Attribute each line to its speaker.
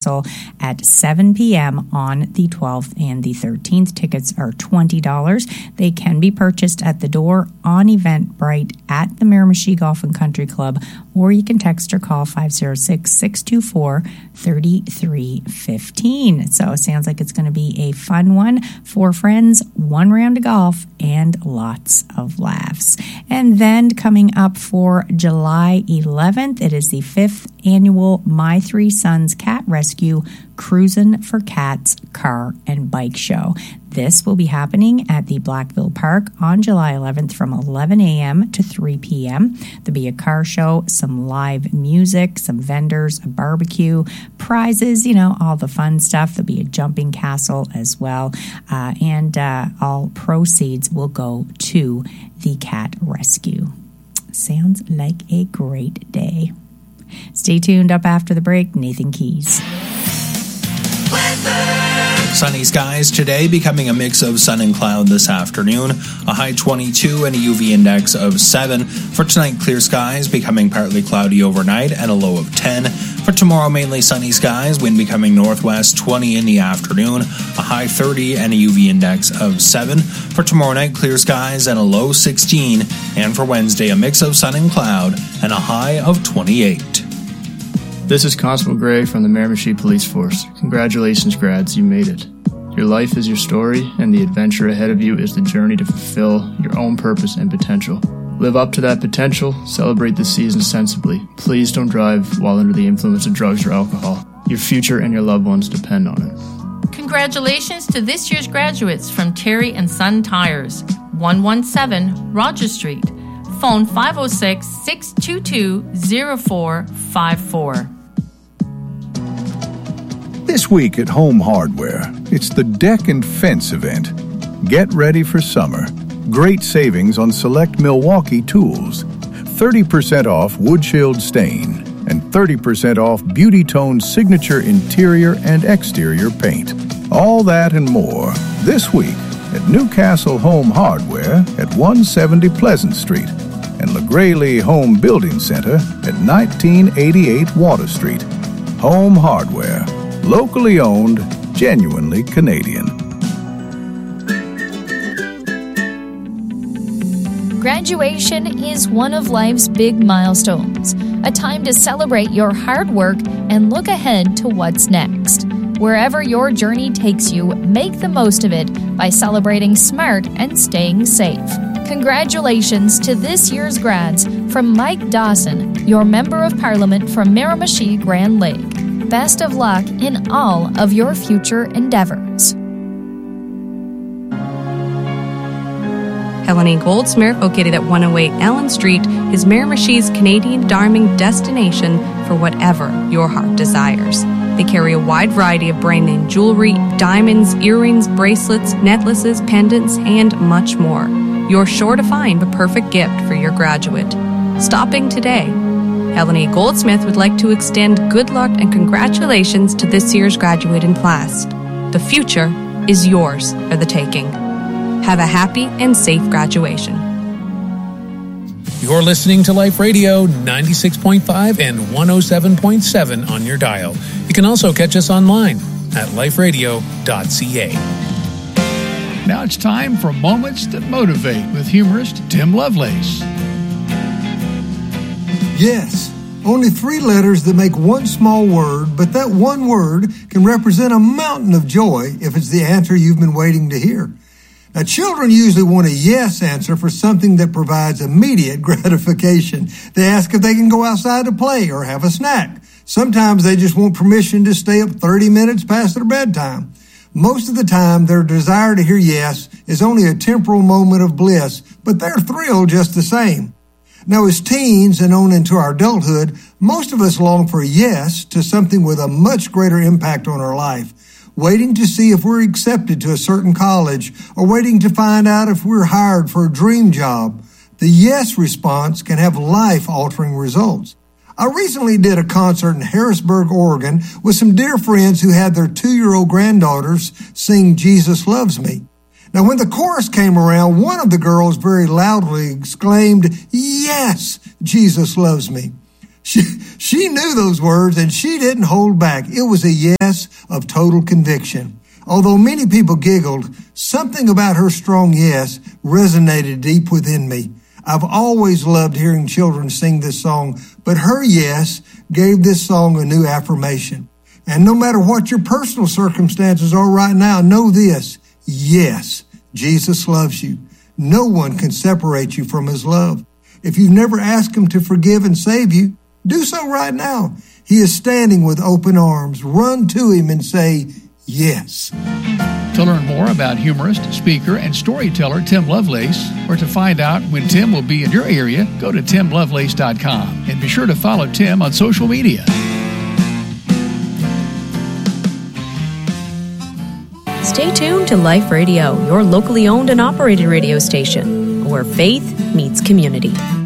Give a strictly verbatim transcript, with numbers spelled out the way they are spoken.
Speaker 1: Castle at seven p.m. on the twelfth and the thirteenth. Tickets are twenty dollars. They can be purchased at the door on Eventbrite at the Miramichi Golf and Country Club, or you can text or call five oh six, six two four, three three one five. So it sounds like it's going to be a fun one for friends, one round of golf, and lots of laughs. And then coming up for July eleventh, it is the fifth annual My Three Sons Cat Rescue Cruisin' for Cats Car and Bike Show. This will be happening at the Blackville Park on July eleventh from eleven a.m. to three p.m. There'll be a car show, some live music, some vendors, a barbecue, prizes, you know, all the fun stuff. There'll be a jumping castle as well. Uh, and uh, all proceeds will go to the cat rescue. Sounds like a great day. Stay tuned. Up after the break, Nathan Keys.
Speaker 2: Sunny skies today, becoming a mix of sun and cloud this afternoon. A high twenty-two and a U V index of seven. For tonight, clear skies, becoming partly cloudy overnight and a low of ten. For tomorrow, mainly sunny skies, wind becoming northwest, twenty in the afternoon. A high thirty and a U V index of seven. For tomorrow night, clear skies and a low sixteen. And for Wednesday, a mix of sun and cloud and a high of twenty-eight.
Speaker 3: This is Constable Gray from the Miramichi Police Force. Congratulations, grads, you made it. Your life is your story, and the adventure ahead of you is the journey to fulfill your own purpose and potential. Live up to that potential, celebrate the season sensibly. Please don't drive while under the influence of drugs or alcohol. Your future and your loved ones depend on it.
Speaker 4: Congratulations to this year's graduates from Terry and Son Tires, one one seven Rogers Street. Phone five oh six, six two two, oh four five four.
Speaker 5: This week at Home Hardware, it's the Deck and Fence event. Get ready for summer. Great savings on select Milwaukee tools. thirty percent off wood shield stain and thirty percent off Beauty Tone signature interior and exterior paint. All that and more this week at Newcastle Home Hardware at one seventy Pleasant Street and LaGraylee Home Building Center at nineteen eighty-eight Water Street. Home Hardware. Locally owned, genuinely Canadian.
Speaker 6: Graduation is one of life's big milestones, a time to celebrate your hard work and look ahead to what's next. Wherever your journey takes you, make the most of it by celebrating smart and staying safe. Congratulations to this year's grads from Mike Dawson, your Member of Parliament from Miramichi Grand Lake. Best of luck in all of your future endeavors.
Speaker 7: Helen E. Goldsmith, located at one oh eight Allen Street, is Miramichi's Canadian Darming destination for whatever your heart desires. They carry a wide variety of brand-name jewelry, diamonds, earrings, bracelets, necklaces, pendants, and much more. You're sure to find the perfect gift for your graduate. Stopping today. Helen E. Goldsmith would like to extend good luck and congratulations to this year's graduating class. The future is yours for the taking. Have a happy and safe graduation.
Speaker 8: You're listening to Life Radio ninety-six point five and one oh seven point seven on your dial. You can also catch us online at life radio dot c a.
Speaker 9: Now it's time for Moments That Motivate with humorist Tim Lovelace.
Speaker 10: Yes, only three letters that make one small word, but that one word can represent a mountain of joy if it's the answer you've been waiting to hear. Now, children usually want a yes answer for something that provides immediate gratification. They ask if they can go outside to play or have a snack. Sometimes they just want permission to stay up thirty minutes past their bedtime. Most of the time, their desire to hear yes is only a temporal moment of bliss, but they're thrilled just the same. Now, as teens and on into our adulthood, most of us long for a yes to something with a much greater impact on our life. Waiting to see if we're accepted to a certain college, or waiting to find out if we're hired for a dream job. The yes response can have life-altering results. I recently did a concert in Harrisburg, Oregon, with some dear friends who had their two-year-old granddaughters sing Jesus Loves Me. Now, when the chorus came around, one of the girls very loudly exclaimed, "Yes, Jesus loves me." She, she knew those words, and she didn't hold back. It was a yes of total conviction. Although many people giggled, something about her strong yes resonated deep within me. I've always loved hearing children sing this song, but her yes gave this song a new affirmation. And no matter what your personal circumstances are right now, know this: yes, Jesus loves you. No one can separate you from his love. If you've never asked him to forgive and save you, do so right now. He is standing with open arms. Run to him and say, yes.
Speaker 9: To learn more about humorist, speaker, and storyteller Tim Lovelace, or to find out when Tim will be in your area, go to tim lovelace dot com. And be sure to follow Tim on social media.
Speaker 11: Stay tuned to Life Radio, your locally owned and operated radio station, where faith meets community.